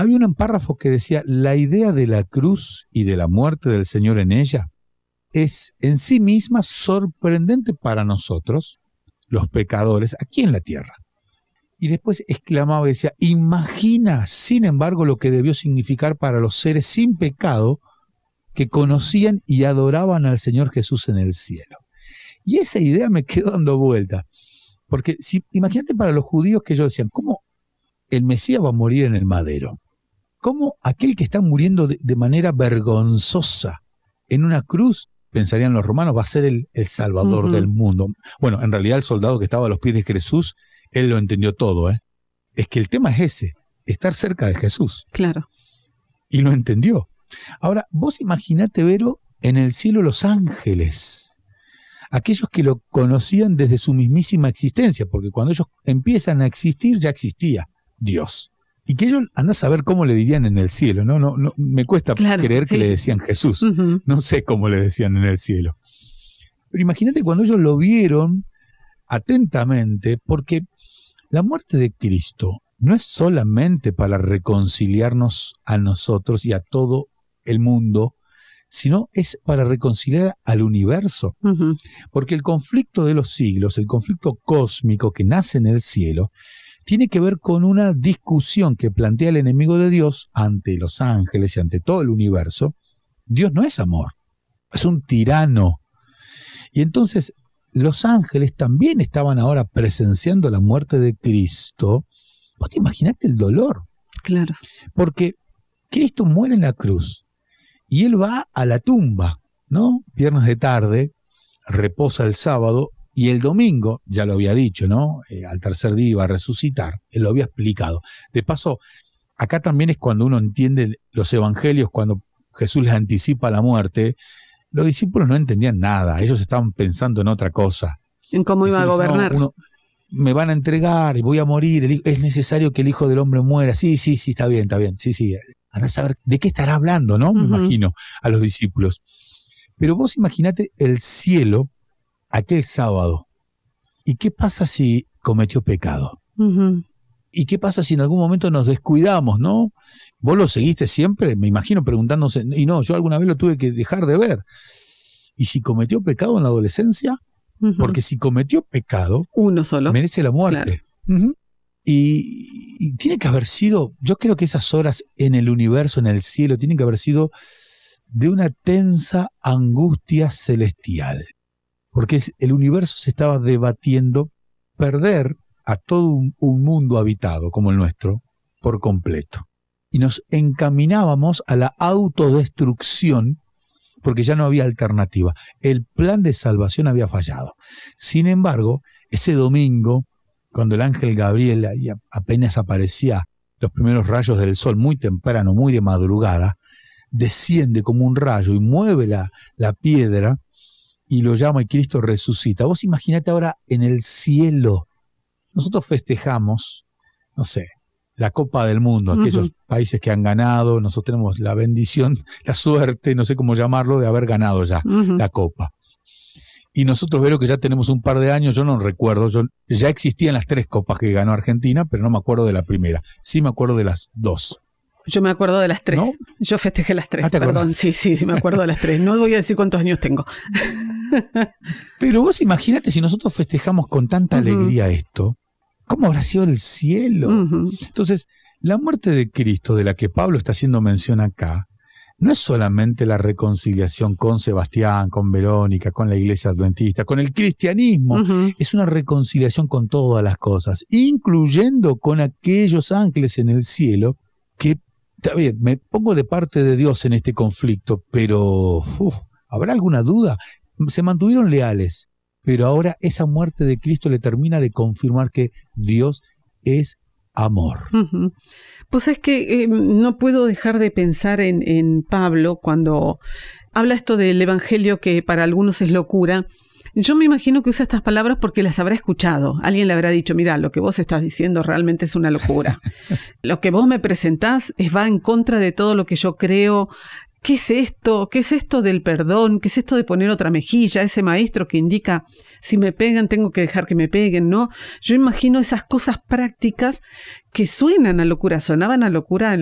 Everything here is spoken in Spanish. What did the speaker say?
había un párrafo que decía, la idea de la cruz y de la muerte del Señor en ella es en sí misma sorprendente para nosotros, los pecadores, aquí en la tierra. Y después exclamaba y decía, imagina, sin embargo, lo que debió significar para los seres sin pecado que conocían y adoraban al Señor Jesús en el cielo. Y esa idea me quedó dando vuelta. Porque imagínate para los judíos que ellos decían, ¿cómo el Mesías va a morir en el madero? ¿Cómo aquel que está muriendo de manera vergonzosa en una cruz, pensarían los romanos, va a ser el salvador del mundo? Bueno, en realidad el soldado que estaba a los pies de Jesús, él lo entendió todo, ¿eh? Es que el tema es ese, estar cerca de Jesús. Claro. Y lo entendió. Ahora, vos imaginate, Vero, en el cielo los ángeles, aquellos que lo conocían desde su mismísima existencia, porque cuando ellos empiezan a existir ya existía Dios. Y que ellos, andás a ver cómo le dirían en el cielo, no me cuesta creer que le decían Jesús. No sé cómo le decían en el cielo. Pero imagínate cuando ellos lo vieron atentamente, porque la muerte de Cristo no es solamente para reconciliarnos a nosotros y a todo el mundo, sino es para reconciliar al universo. Porque el conflicto de los siglos, el conflicto cósmico que nace en el cielo, tiene que ver con una discusión que plantea el enemigo de Dios ante los ángeles y ante todo el universo. Dios no es amor, es un tirano. Y entonces los ángeles también estaban ahora presenciando la muerte de Cristo. ¿Vos te imaginate el dolor? Claro. Porque Cristo muere en la cruz y Él va a la tumba, ¿no? Viernes de tarde, reposa el sábado y el domingo, ya lo había dicho, ¿no? Al tercer día iba a resucitar. Él lo había explicado. De paso, acá también es cuando uno entiende los evangelios, cuando Jesús les anticipa la muerte. Los discípulos no entendían nada, ellos estaban pensando en otra cosa. En cómo iba a gobernar. Me van a entregar y voy a morir, es necesario que el Hijo del Hombre muera. Sí, está bien, sí. Andá a saber de qué estará hablando, ¿no? Me imagino a los discípulos. Pero vos imaginate el cielo aquel sábado. ¿Y qué pasa si cometió pecado? ¿Y qué pasa si en algún momento nos descuidamos, no? Vos lo seguiste siempre, me imagino preguntándose, y no, yo alguna vez lo tuve que dejar de ver. ¿Y si cometió pecado en la adolescencia? Porque si cometió pecado, uno solo, merece la muerte. Claro. Y tiene que haber sido, yo creo que esas horas en el universo, en el cielo, tienen que haber sido de una tensa angustia celestial. Porque el universo se estaba debatiendo perder a todo un mundo habitado como el nuestro por completo. Y nos encaminábamos a la autodestrucción porque ya no había alternativa. El plan de salvación había fallado. Sin embargo, ese domingo, cuando el ángel Gabriel apenas aparecía los primeros rayos del sol, muy temprano, muy de madrugada, desciende como un rayo y mueve la piedra y lo llama y Cristo resucita. Vos imaginate ahora en el cielo. Nosotros festejamos, no sé, la Copa del Mundo, aquellos países que han ganado. Nosotros tenemos la bendición, la suerte, no sé cómo llamarlo, de haber ganado ya la Copa. Y nosotros veo que ya tenemos un par de años, yo no recuerdo, ya existían las 3 copas que ganó Argentina, pero no me acuerdo de la primera. Sí me acuerdo de las 2. Yo me acuerdo de las 3. ¿No? Yo festejé las 3, perdón. Sí, me acuerdo de las 3. No voy a decir cuántos años tengo. Pero vos imagínate si nosotros festejamos con tanta alegría esto, ¿cómo habrá sido el cielo? Entonces, la muerte de Cristo, de la que Pablo está haciendo mención acá, no es solamente la reconciliación con Sebastián, con Verónica, con la iglesia adventista, con el cristianismo. Es una reconciliación con todas las cosas, incluyendo con aquellos ángeles en el cielo que, está bien, me pongo de parte de Dios en este conflicto, pero ¿habrá alguna duda? Se mantuvieron leales, pero ahora esa muerte de Cristo le termina de confirmar que Dios es amor. Pues es que no puedo dejar de pensar en Pablo cuando habla esto del evangelio que para algunos es locura. Yo me imagino que usa estas palabras porque las habrá escuchado. Alguien le habrá dicho, mira, lo que vos estás diciendo realmente es una locura. Lo que vos me presentás va en contra de todo lo que yo creo. ¿Qué es esto? ¿Qué es esto del perdón? ¿Qué es esto de poner otra mejilla? Ese maestro que indica, si me pegan, tengo que dejar que me peguen, ¿no? Yo imagino esas cosas prácticas que suenan a locura, sonaban a locura